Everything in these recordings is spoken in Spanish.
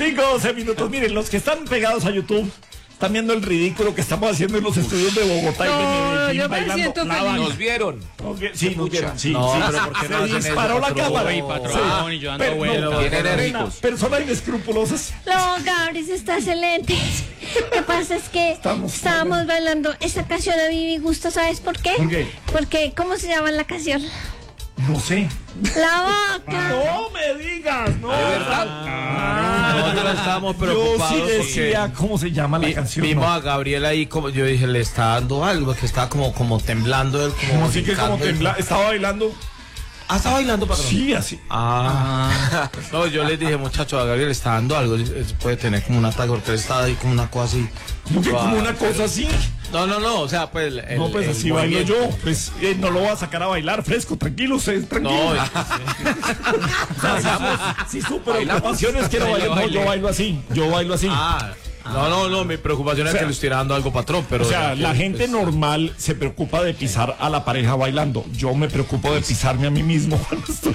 12 minutos. Miren, los que están pegados a YouTube están viendo el ridículo que estamos haciendo en los estudios de Bogotá y de Medellín yo me bailando siento la feliz. vaca. ¿Nos vieron? Okay, sí, nos vieron, sí. No, sí. pero ¿por qué no Se hacen disparó eso, la patrón? cámara. Uy, patrón, y yo ando Pero bueno. no, ¿Quién eres, Reina, ricos? personas inescrupulosas. No, Gabris está excelente. Lo que pasa es que estábamos bailando esa canción a mi gusto, ¿sabes por qué? ¿Por qué? Porque, ¿cómo se llama la canción? No sé. La vaca. No me digas, no. ¿De verdad? Nosotros estábamos Yo preocupados sí decía cómo se llama la canción. Vimos ¿no? a Gabriel ahí, como yo dije, le está dando algo, que estaba como temblando él, Como así que como brincando. tembla, estaba bailando. Ah, está bailando, patrón. Sí, así. Ah, no, yo les dije, muchacho, a Gabriel le está dando algo, puede tener como un ataque, porque él está ahí como una cosa así. Como que como una cosa así. No, o sea, pues... No, pues así bailo yo. Pues no lo voy a sacar a bailar fresco, tranquilo, tranquilo. No, Si su preocupación es que no bailo, no, yo bailo así. Yo bailo así. no, mi preocupación es que le estoy dando algo, patrón, pero... O sea, la gente normal se preocupa de pisar a la pareja bailando. Yo me preocupo de pisarme a mí mismo cuando estoy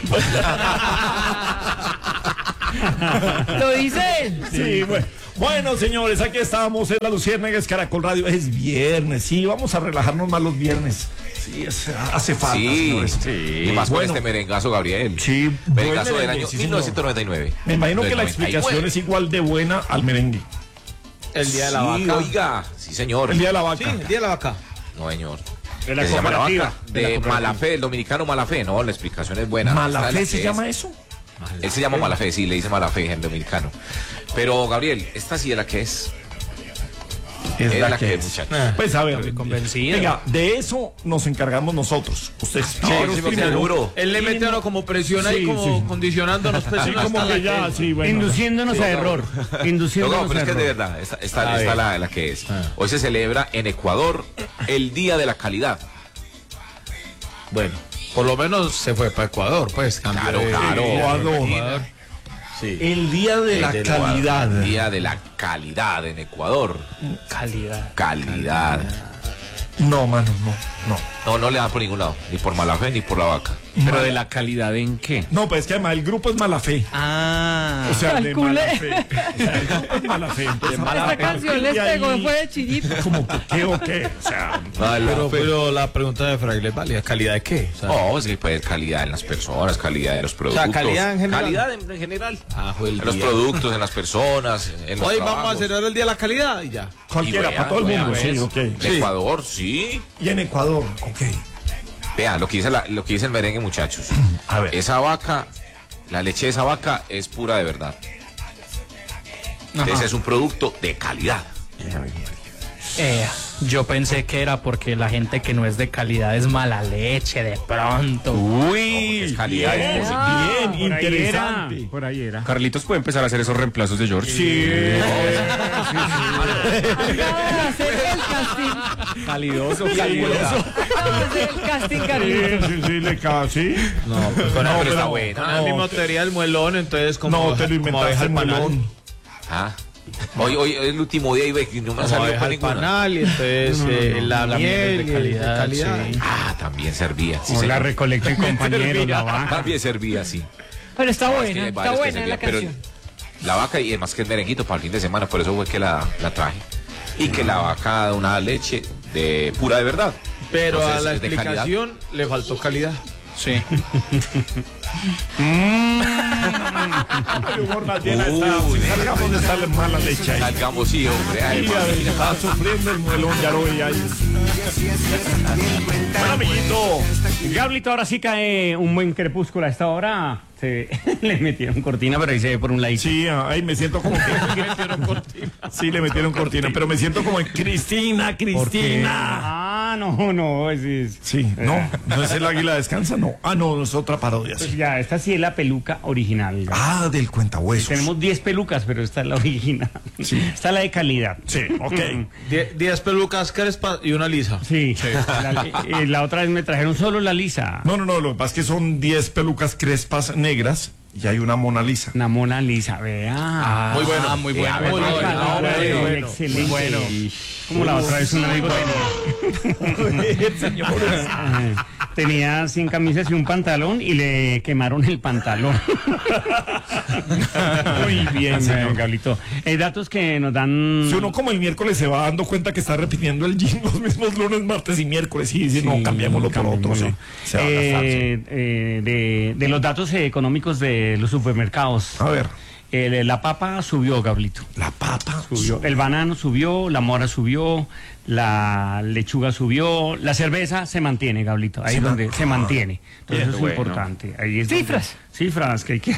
bailando. Lo dice él. Sí, bueno. Bueno, señores, aquí estamos en la Luciérnagas Caracol Radio. Es viernes, sí, vamos a relajarnos más los viernes. Sí, hace falta, Sí, señores. y más con Bueno. este merengazo, Gabriel. Sí, Merengazo buen del merengue, año sí, señor. 1999. Me imagino que la 99. explicación es igual de buena al merengue. El día de la Sí, vaca. oiga, sí, señor. El día de la vaca. Sí, el día de la vaca. No, señor. De la Que se llama la cooperativa. vaca. De Malafé, el dominicano Malafé. No, la explicación es buena. ¿Malafé ¿Sabe se la que llama es? eso? Él se llama Malafé, sí, le dice Malafé en dominicano. Pero, Gabriel, esta sí es la que es. Es la que es, muchachos. Pues a ver, Estoy convencido. venga, de eso nos encargamos nosotros. Ustedes Sí, primero. seguro. Él le mete a uno como presión ahí, Sí, como sí. condicionándonos. Pues, Sí, uno como hasta que la ya, sí, bueno. Induciéndonos a error. No, Induciéndonos pero a es que es de error. verdad, esta la que es. Hoy se celebra en Ecuador el Día de la Calidad. Bueno, por lo menos se fue para Ecuador, pues. Claro, cambió de- claro. Ecuador. Sí. El día de la calidad. El Día de la Calidad en Ecuador. Calidad. Calidad. No, mano, no. No le dan por ningún lado. Ni por Malafé ni por la vaca. Pero de la calidad en qué. No, pues es que además el grupo es mala fe. Ah. O sea, de Calcule. mala fe. O sea, el grupo es mala fe. Entonces, Esta canción les pegó, fue de chillito. como que qué o qué. O sea, Pero la pregunta de Fraile es válida. ¿Calidad de qué? O sea, No, sí, pues calidad en las personas, calidad de los productos. calidad en general. Calidad en general. fue el En los día. productos, en las personas, en los Hoy vamos a trabajos. celebrar el Día de la Calidad y ya. cualquiera, Y vea, para todo el vea, mundo. Sí, ves. ok. En Ecuador, sí. Y en Ecuador, ok. Vean lo que dice el merengue, muchachos. A ver. Esa vaca, la leche de esa vaca es pura de verdad. Ese es un producto de calidad. Yo pensé que era porque la gente que no es de calidad es mala leche de pronto. Es calidad. Bien, es bien, interesante. Por ahí era. Carlitos puede empezar a hacer esos reemplazos de George. Sí. Acaba de hacer el casting. Calidoso, Acaba de hacer el casting, Carlitos. Sí, le cae, sí. No, pero pero está con buena. el mismo teoría del muelón, entonces como No, te lo como inventaste abeja al panal. melón. Ah. Hoy es el último día y ve que no me ha Como salido abeja con al ninguna. panal y entonces la miel miel de de calidad. sí. Ah, también servía. Sí, O la señor. recolecten compañeros, la vaca. También servía, sí. Pero está Es que buena, hay está varios que buena la servían, pero canción. la vaca y además que es merenguito para el fin de semana, por eso fue que la traje. Y que la vaca da una leche de pura de verdad. Pero Entonces, a la es de calidad. explicación le faltó calidad. Sí. El humor más bien está. Salgamos de esta mala leche ahí. Salgamos, sí, hombre. Ay, Sí, a ver, estaba sufriendo el muelón, ya lo veía ahí. Bueno, amiguito. Gablito, ahora sí cae un buen crepúsculo a esta hora. Le metieron cortina, pero ahí se ve por un ladito. Sí, ahí me siento como que. Sí, le metieron cortina, pero me siento como en Cristina. Ah, no, es Sí, no es el águila descansa, no. Ah, no, es otra parodia. pues Sí. ya, esta sí es la peluca original. Ah, del cuentahuesos. Tenemos 10 pelucas, pero esta es la original. Sí. Esta es la de calidad. Sí, ok. 10 pelucas crespas y una lisa. Sí. La otra vez me trajeron solo la lisa. No, lo que pasa es que son 10 pelucas crespas negras y hay una Mona Lisa. Una Mona Lisa, vea. Muy bueno. Muy bueno. Muy bueno. Excelente. Muy bueno. Como la otra vez una muy buena. Señores. Tenía 100 camisas y un pantalón y le quemaron el pantalón. Muy bien, señor Gablito. Datos que nos dan... Si uno como el miércoles se va dando cuenta que está repitiendo el gym los mismos lunes, martes y miércoles y dice, no, cambiémoslo por otro. Sí. Se va a gastar, sí. De los datos económicos de los supermercados. A ver. La papa subió, Gablito. La papa subió. El banano subió, la mora subió, la lechuga subió, la cerveza se mantiene, Gablito. Ahí es donde se mantiene. Entonces eso es importante. Ahí es cifras que hay que...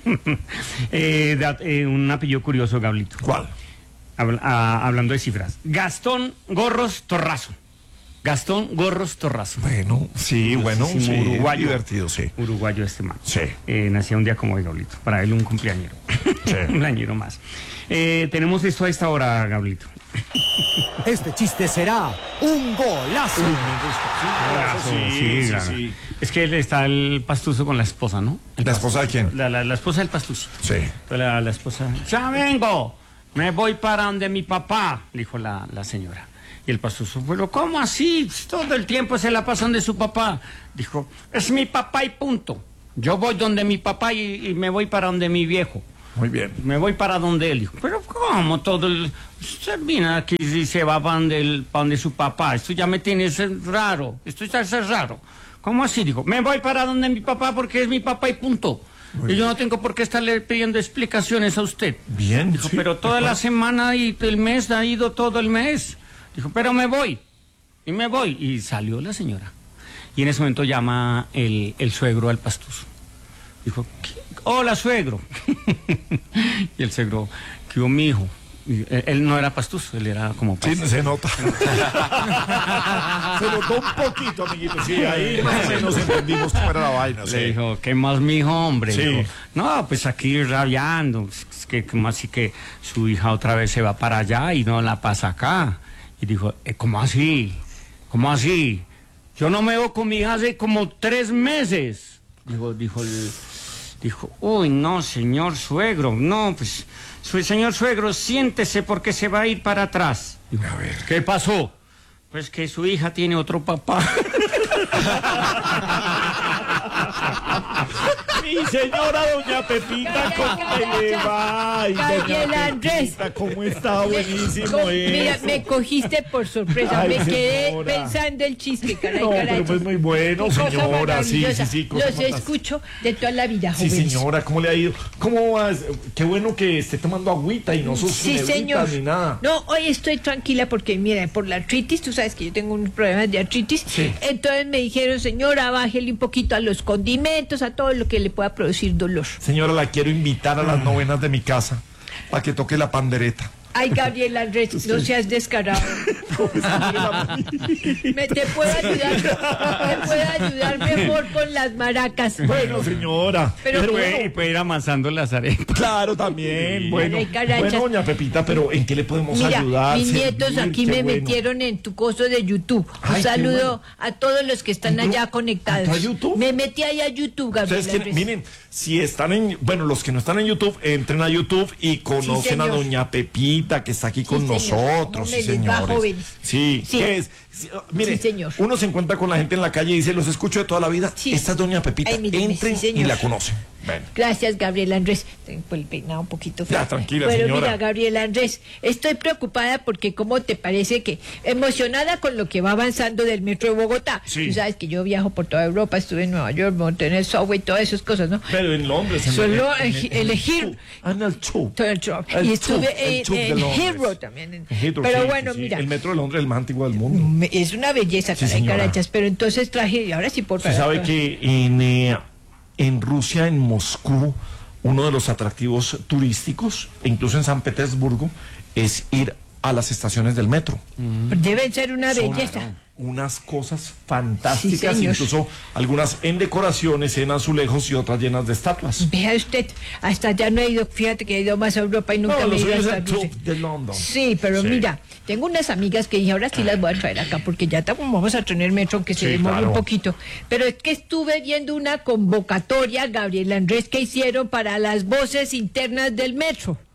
un apellido curioso, Gablito. ¿Cuál? Hablando de cifras. Gastón Gorros Torrazo. Gastón Gorros Torrazo. Bueno, sí, uruguayo. Divertido, sí. Uruguayo este man. Sí. Nacía un día como hoy, Gablito. Para él un cumpleañero. Sí. Un cumpleañero más. Tenemos esto a esta hora, Gablito. Este chiste será un golazo. Sí. Es que está el pastuso con la esposa, ¿no? ¿La esposa de quién? La esposa del pastuso. Sí. La esposa... ¡Ya vengo! Me voy para donde mi papá, dijo la señora. Y el pastuso, pero ¿cómo así? Todo el tiempo se la pasan de su papá. Dijo, es mi papá y punto. Yo voy donde mi papá y me voy para donde mi viejo. Muy bien. Me voy para donde él. Dijo, pero ¿cómo todo el... Usted viene aquí y se va para donde su papá. Esto ya me tiene raro. Esto ya es raro. ¿Cómo así? Dijo, me voy para donde mi papá porque es mi papá y punto. Y yo no tengo por qué estarle pidiendo explicaciones a usted. Bien. Dijo, pero toda la semana y el mes ha ido todo el mes. Dijo, pero me voy. Y me voy. Y salió la señora. Y en ese momento llama el suegro al pastuso. Dijo, hola, suegro. Y el suegro, ¿qué hubo, mi hijo? Y él no era pastuso, él era como pastuso. Sí, se nota. Se notó un poquito, amiguito. Sí, ahí más o menos entendimos cómo era la vaina. Le dijo, ¿qué más, mi hijo, hombre? Sí. Dijo, no, pues aquí rabiando. Es que como así que su hija otra vez se va para allá y no la pasa acá. Y dijo, ¿cómo así? ¿Cómo así? Yo no me veo con mi hija hace como 3 meses. Dijo, uy, no, señor suegro, no, pues, señor suegro, siéntese porque se va a ir para atrás. Dijo, a ver. ¿Qué pasó? Pues que su hija tiene otro papá. Mi señora doña Pepita, ¿cómo le va? Ay, Gabriel Andrés. ¿Cómo está? Buenísimo Mira, eso. me cogiste por sorpresa. Ay, me quedé señora. pensando el chiste, caray, No, caray. pero pues muy bueno, Qué cosa señora. Sí. maravillosa. cosa Los fantástica. escucho de toda la vida, Sí, jóvenes. señora, ¿cómo le ha ido? ¿Cómo vas? Qué bueno que esté tomando agüita y no sus Sí, señor. ni nada. No, hoy estoy tranquila porque, mira, por la artritis, tú sabes que yo tengo unos problemas de artritis. Sí. Entonces me dijeron, señora, bájele un poquito a los condimentos, a todo lo que le pueda producir dolor. Señora, la quiero invitar a las novenas de mi casa para que toque la pandereta. Ay, Gabriel Andrés, no seas descarado. Te puedo ayudar mejor con las maracas. Bueno, señora. Pero puede ir amasando las arepas. Claro, también. Bueno, Ay, carachas. bueno, doña Pepita, pero ¿en qué le podemos Mira, ayudar? mis nietos Servir, aquí qué me bueno. metieron en tu coso de YouTube. Ay, Un qué saludo bueno. a todos los que están allá conectados. ¿Entró a YouTube? Me metí ahí a YouTube, Gabriel Ustedes quieren, Andrés. miren, si están bueno, los que no están en YouTube, entren a YouTube y conocen a señor. doña Pepita, que está aquí con señor. nosotros, ¿Cómo sí, me les va, señores. jóvenes? Sí, Sí. ¿qué es? Sí, mire, Sí, señor. uno se encuentra con la gente en la calle y dice, los escucho de toda la vida. Sí. Esta es doña Pepita. Ay, míreme, Entren sí, y señor. la conocen. Ven. Gracias, Gabriel Andrés. Tengo el peinado un poquito feo. Ya, tranquila, Pero señora. mira, Gabriel Andrés, estoy preocupada porque ¿cómo te parece que emocionada con lo que va avanzando del metro de Bogotá? Sí. Tú sabes que yo viajo por toda Europa, estuve en Nueva York, monté en el subway, todas esas cosas, ¿no? Pero en Londres. Solo elegir En el tube. todo el tube. El Y estuve tube, el tube de en Londres. Heathrow también. En Heathrow, Pero sí, bueno, sí. mira. El metro de Londres es el más antiguo del mundo. Es una belleza, Sí, caray, señora. carachas. Pero entonces traje, y ahora sí por Usted favor. sabe que en Rusia, en Moscú, uno de los atractivos turísticos, e incluso en San Petersburgo, es ir a las estaciones del metro. Deben ser una Son belleza. unas cosas fantásticas, Sí, señor. incluso algunas en decoraciones, en azulejos y otras llenas de estatuas. Vea usted, hasta allá no he ido, fíjate que he ido más a Europa y nunca No, me he los ido suyos hasta es el Rusia. Tube de London. Sí, pero Sí. mira, tengo unas amigas que dije, ahora sí las voy a traer acá, porque ya vamos a tener metro que se Sí, demora claro. un poquito. Pero es que estuve viendo una convocatoria, Gabriel Andrés, que hicieron para las voces internas del metro.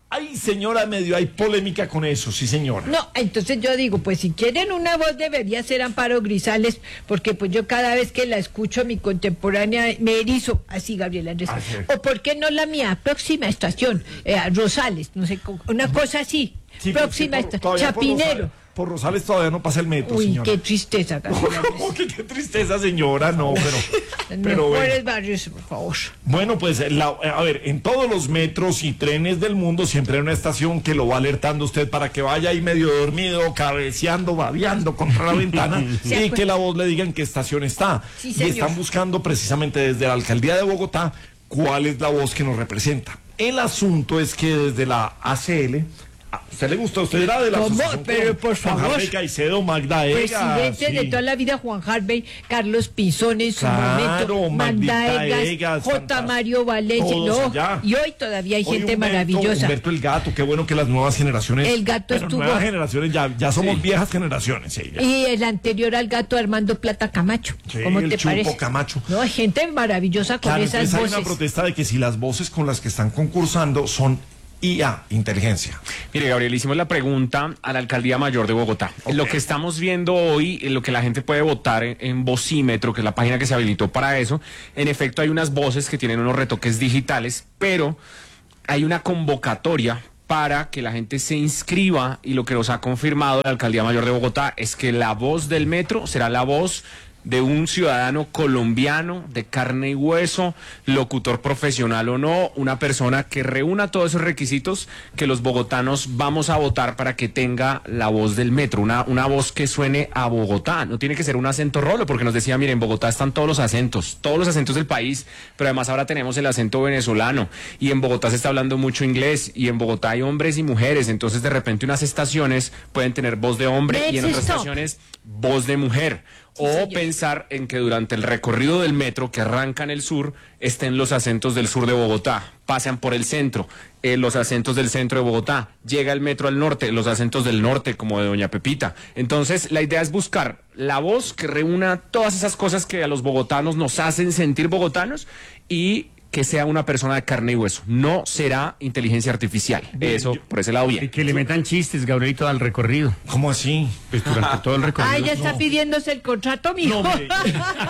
Ay, señora, medio hay polémica con eso, sí, señora. No, entonces yo digo, pues si quieren una voz debería ser Amparo Grisales, porque pues yo cada vez que la escucho, mi contemporánea, me erizo, así, Gabriel Andrés. Ah, sí. O por qué no la mía, próxima estación, Rosales, no sé, una cosa así, Sí, próxima sí, estación, todavía Chapinero. Por Rosales todavía no pasa el metro, Uy, señora. qué tristeza, Gabriel Andrés. Qué tristeza, señora, no, pero Mejores bueno. barrios, por favor. Bueno, pues, a ver, en todos los metros y trenes del mundo siempre hay una estación que lo va alertando usted para que vaya ahí medio dormido, cabeceando, babeando contra la ventana y que la voz le diga en qué estación está. Sí, y señor. están buscando precisamente desde la Alcaldía de Bogotá cuál es la voz que nos representa. El asunto es que desde la ACL... ¿A usted le gustó? ¿Usted era de la ¿Cómo? asociación Pero, con por Juan favor. Harvey Caicedo, Magda Egas? Presidente de toda la vida, Juan Harvey, Carlos Pinzón en su Claro, momento, Magda Magdita Egas, Egas, J. fantástico. Mario Valencia, Todos no, allá. y hoy todavía hay Hoy gente Humberto, maravillosa. Humberto el Gato, qué bueno que las nuevas generaciones... El Gato bueno, estuvo- nuevas generaciones, ya somos viejas generaciones. Sí, ya. Y el anterior al gato Armando Plata Camacho. Sí, ¿Cómo el te Chupo parece? Camacho. No, hay gente maravillosa con Claro, esas entonces hay voces. una protesta de que si las voces con las que están concursando son IA, inteligencia. Mire, Gabriel, hicimos la pregunta a la Alcaldía Mayor de Bogotá. Ok. Lo que estamos viendo hoy, lo que la gente puede votar en Vocímetro, que es la página que se habilitó para eso, en efecto hay unas voces que tienen unos retoques digitales, pero hay una convocatoria para que la gente se inscriba, y lo que nos ha confirmado la Alcaldía Mayor de Bogotá es que la voz del metro será la voz de un ciudadano colombiano de carne y hueso, locutor profesional o no, una persona que reúna todos esos requisitos que los bogotanos vamos a votar para que tenga la voz del metro, una voz que suene a Bogotá. No tiene que ser un acento rolo, porque nos decía, miren, en Bogotá están todos los acentos del país, pero además ahora tenemos el acento venezolano, y en Bogotá se está hablando mucho inglés, y en Bogotá hay hombres y mujeres, entonces de repente unas estaciones pueden tener voz de hombre y en Let's otras stop. estaciones voz de mujer. O señor. pensar en que durante el recorrido del metro que arranca en el sur estén los acentos del sur de Bogotá, pasan por el centro, los acentos del centro de Bogotá, llega el metro al norte, los acentos del norte como de Doña Pepita. Entonces la idea es buscar la voz que reúna todas esas cosas que a los bogotanos nos hacen sentir bogotanos y que sea una persona de carne y hueso. No será inteligencia artificial. Eso, por ese lado, Y bien. que le metan chistes, Gabrielito, al recorrido. ¿Cómo así? Pues durante todo el recorrido. Ah, ya está pidiéndose el contrato, mijo. No, mire,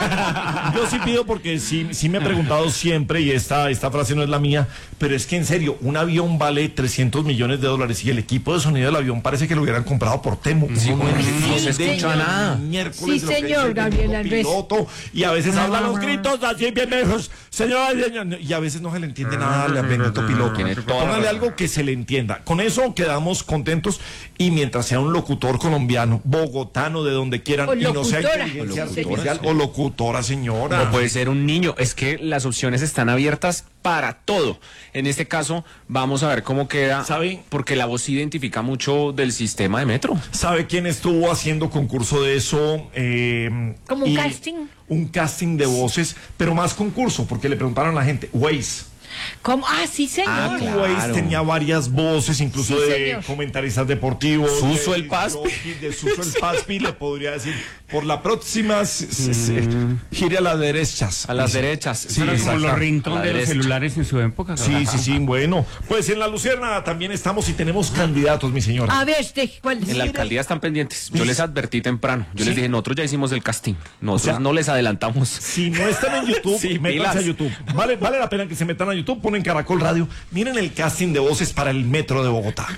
yo sí pido porque sí me he preguntado siempre, y esta frase no es la mía, pero es que en serio, un avión vale $300 millones y el equipo de sonido del avión parece que lo hubieran comprado por Temu. Sí, Uno no se entiende escucha ni nada. miércoles Sí, lo que señor, dice el Gabriel mismo Andrés. piloto, y a veces hablan los gritos así bien lejos, señor, y a veces no se le entiende nada al bendito piloto. Tiene toda la Póngale razón. algo que se le entienda. Con eso quedamos contentos, y mientras sea un locutor colombiano, bogotano, de donde quieran, O y no sea locutora. inteligencia O locutora, artificial, o locutora, señora. O puede ser un niño. Es que las opciones están abiertas para todo. En este caso, vamos a ver cómo queda. ¿Sabe? Porque la voz identifica mucho del sistema de metro. ¿Sabe quién estuvo haciendo concurso de eso? ¿Como un y casting? Un casting de voces, pero más concurso, porque le preguntaron a la gente. Waze. ¿Cómo? Ah, sí, señor. claro. Waze tenía varias voces, incluso Sí, de señor. comentaristas deportivos. Suso de el Paspi. jockey, de Suso el Paspi, le podría decir. Por la próxima, gire a las derechas. A las Dice. derechas. Sí, Pero como exacto. los A ringtones la de los derecha. celulares en su época. Sí, bueno. Pues en la Luciérnaga también estamos y tenemos candidatos, mi señora. A ver, ¿cuál es? En la alcaldía están pendientes. Yo les advertí temprano. Yo Sí. les dije, nosotros ya hicimos el casting. Nosotros O sea, no les adelantamos. Si no están en YouTube, Sí, métanse pilas. a YouTube. Vale la pena que se metan a YouTube, ponen Caracol Radio. Miren el casting de voces para el metro de Bogotá.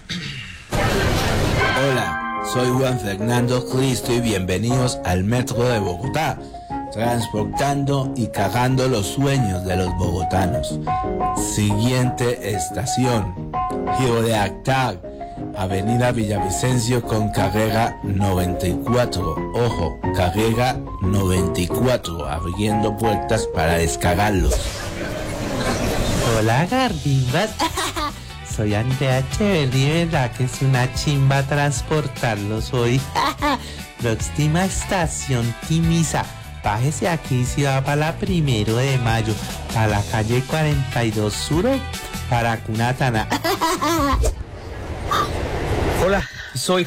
Hola, soy Juan Fernando Cristo y bienvenidos al Metro de Bogotá, transportando y cagando los sueños de los bogotanos. Siguiente estación, Giro de Actar, Avenida Villavicencio con carrera 94. Ojo, carrera 94, abriendo puertas para descargarlos. Hola, Gardimbas. Soy Andrea Echeverri, ¿verdad que es una chimba transportarlos hoy? Próxima estación, Timisa. Bájese aquí si va para la 1 de mayo, para la calle 42 Sur, para Cunatana. Hola, soy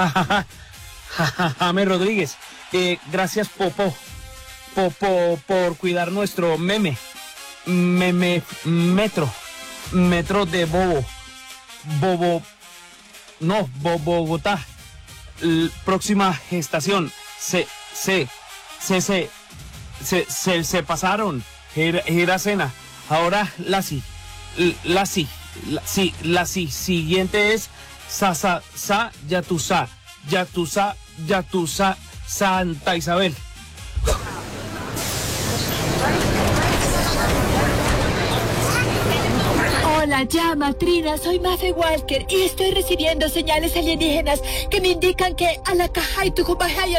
James Rodríguez. Gracias, Popo, por cuidar nuestro metro de Bobo. Bogotá. Próxima estación. Se pasaron. Gerasena. Ahora la siguiente es Yatusa, Santa Isabel. Hola, llama Trina, soy Mafe Walker y estoy recibiendo señales alienígenas que me indican que a la caja y tu